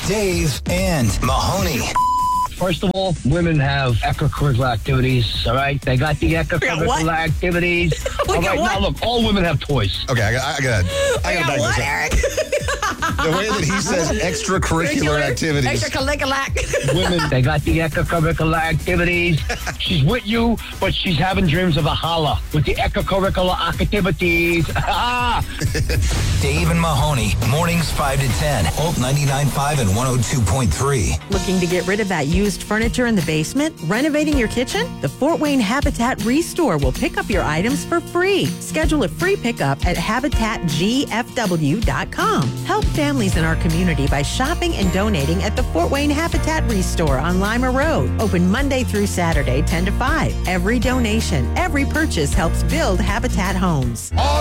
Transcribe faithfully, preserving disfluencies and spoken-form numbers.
Dave and Mahoney. First of all, women have extracurricular activities, all right? They got the extracurricular activities. All right, now look, all women have toys. Okay, I got, I got, I got, got what, Eric? The way that he says extracurricular activities. Extracurricular. Women, they got the extracurricular activities. She's with you, but she's having dreams of a holla with the extracurricular activities. Dave and Mahoney, mornings five to ten, Hope ninety-nine point five and one oh two point three. Looking to get rid of that used furniture in the basement? Renovating your kitchen? The Fort Wayne Habitat Restore will pick up your items for free. Schedule a free pickup at habitat g f w dot com. Help families in our community by shopping and donating at the Fort Wayne Habitat Restore on Lima Road. Open Monday through Saturday, ten to five. Every donation, every purchase helps build Habitat homes.